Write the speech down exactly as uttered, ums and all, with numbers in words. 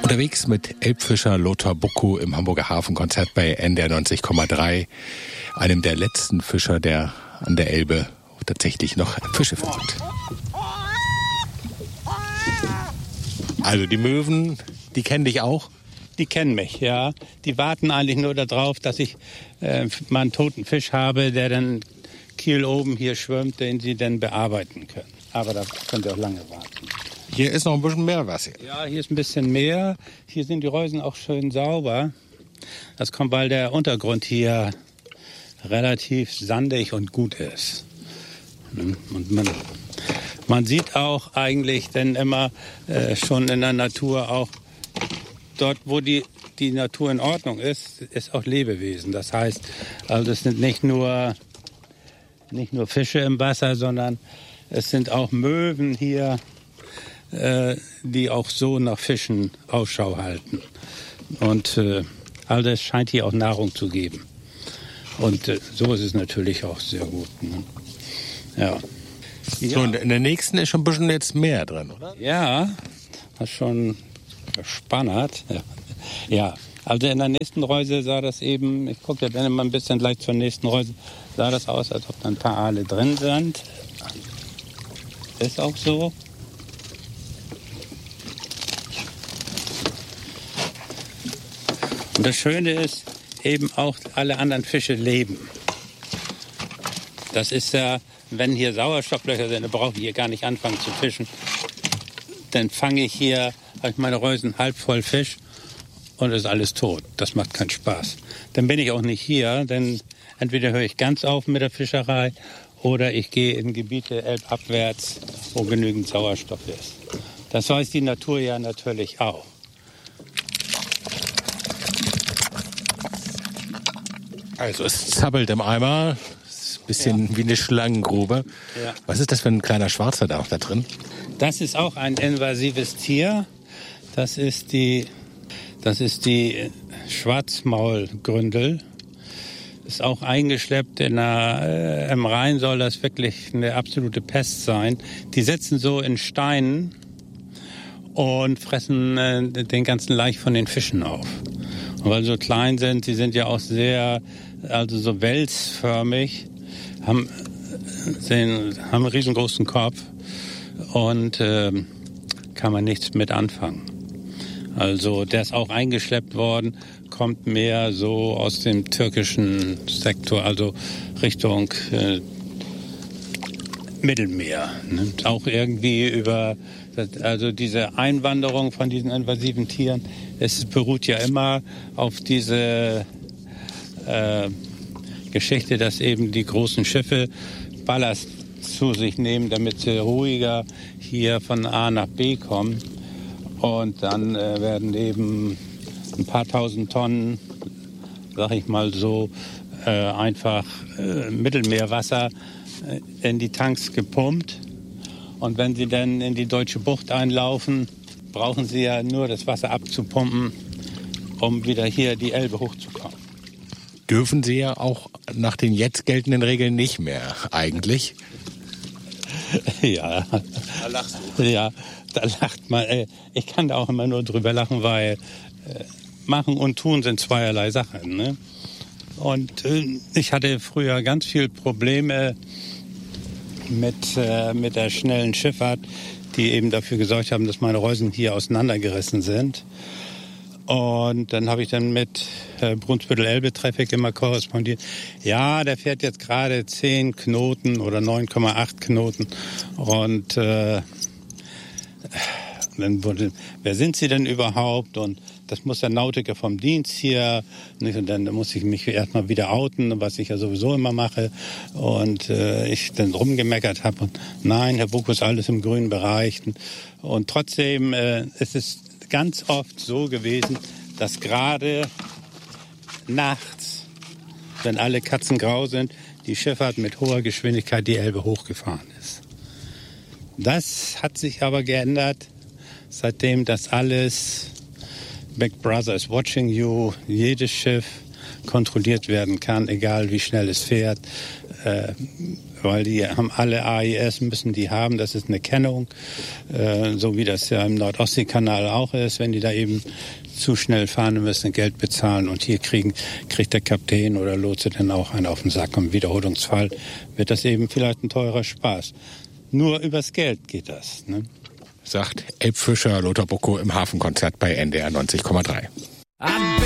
Unterwegs mit Elbfischer Lothar Buckow im Hamburger Hafenkonzert bei N D R neunzig Komma drei, einem der letzten Fischer, der an der Elbe tatsächlich noch Fische fängt. Also die Möwen, die kennen dich auch? Die kennen mich, ja. Die warten eigentlich nur darauf, dass ich äh, mal einen toten Fisch habe, der dann Kiel oben hier schwimmt, den sie dann bearbeiten können. Aber da könnt ihr auch lange warten. Hier ist noch ein bisschen mehr Wasser. Ja, hier ist ein bisschen mehr. Hier sind die Reusen auch schön sauber. Das kommt, weil der Untergrund hier relativ sandig und gut ist. Und man, man sieht auch eigentlich dann immer äh, schon in der Natur auch, dort wo die, die Natur in Ordnung ist, ist auch Lebewesen. Das heißt, also es sind nicht nur, nicht nur Fische im Wasser, sondern es sind auch Möwen hier, äh, die auch so nach Fischen Ausschau halten. Und äh, all das scheint hier auch Nahrung zu geben. Und äh, so ist es natürlich auch sehr gut. Ne? Ja. So, und in der nächsten ist schon ein bisschen jetzt mehr drin, oder? Ja, das ist schon spannend. Ja. Ja, also in der nächsten Reuse sah das eben, ich gucke ja dann immer ein bisschen gleich zur nächsten Reuse, sah das aus, als ob da ein paar Aale drin sind. Ist auch so. Und das Schöne ist, eben auch alle anderen Fische leben. Das ist ja, wenn hier Sauerstofflöcher sind, dann brauche ich hier gar nicht anfangen zu fischen. Dann fange ich hier, habe ich meine Reusen halb voll Fisch und ist alles tot. Das macht keinen Spaß. Dann bin ich auch nicht hier, denn entweder höre ich ganz auf mit der Fischerei oder ich gehe in Gebiete elbabwärts, wo genügend Sauerstoff ist. Das weiß die Natur ja natürlich auch. Also es zappelt im Eimer, ist ein bisschen ja. wie eine Schlangengrube. Ja. Was ist das für ein kleiner Schwarzer da auch da drin? Das ist auch ein invasives Tier. Das ist die, das ist die Schwarzmaulgründel. Ist auch eingeschleppt in der, äh, im Rhein soll das wirklich eine absolute Pest sein. Die sitzen so in Steinen und fressen äh, den ganzen Laich von den Fischen auf. Und weil sie so klein sind, sie sind ja auch sehr, also so welsförmig, haben, sehen, haben einen riesengroßen Kopf und äh, kann man nichts mit anfangen. Also der ist auch eingeschleppt worden, kommt mehr so aus dem türkischen Sektor, also Richtung äh, Mittelmeer. Ne? Auch irgendwie über, also diese Einwanderung von diesen invasiven Tieren, es beruht ja immer auf diese äh, Geschichte, dass eben die großen Schiffe Ballast zu sich nehmen, damit sie ruhiger hier von A nach B kommen. Und dann äh, werden eben ein paar tausend Tonnen, sag ich mal so, äh, einfach äh, Mittelmeerwasser äh, in die Tanks gepumpt. Und wenn sie dann in die Deutsche Bucht einlaufen, brauchen sie ja nur das Wasser abzupumpen, um wieder hier die Elbe hochzukommen. Dürfen sie ja auch nach den jetzt geltenden Regeln nicht mehr, eigentlich. Ja. Da lachst du. Ja, da lacht man. Ich kann da auch immer nur drüber lachen, weil äh, machen und tun sind zweierlei Sachen. Ne? Und äh, ich hatte früher ganz viel Probleme mit, äh, mit der schnellen Schifffahrt, die eben dafür gesorgt haben, dass meine Reusen hier auseinandergerissen sind. Und dann habe ich dann mit äh, Brunsbüttel-Elbe-Traffic immer korrespondiert. Ja, der fährt jetzt gerade zehn Knoten oder neun Komma acht Knoten. Und äh, dann wurde, wer sind Sie denn überhaupt? Und das muss der Nautiker vom Dienst hier. Und dann muss ich mich erstmal wieder outen, was ich ja sowieso immer mache. Und äh, ich dann rumgemeckert habe. Und nein, Herr Buckow, ist alles im grünen Bereich. Und trotzdem äh, ist es ganz oft so gewesen, dass gerade nachts, wenn alle Katzen grau sind, die Schifffahrt mit hoher Geschwindigkeit die Elbe hochgefahren ist. Das hat sich aber geändert, seitdem das alles Big Brother is watching you, jedes Schiff kontrolliert werden kann, egal wie schnell es fährt. äh, weil die haben alle A I S, müssen die haben. Das ist eine Kennung, äh, so wie das ja im Nordostseekanal auch ist. Wenn die da eben zu schnell fahren, müssen Geld bezahlen. Und hier kriegen, kriegt der Kapitän oder Lotse dann auch einen auf den Sack. Und im Wiederholungsfall wird das eben vielleicht ein teurer Spaß. Nur übers Geld geht das, ne? Sagt Elbfischer Lothar Bocko im Hafenkonzert bei N D R neunzig Komma drei.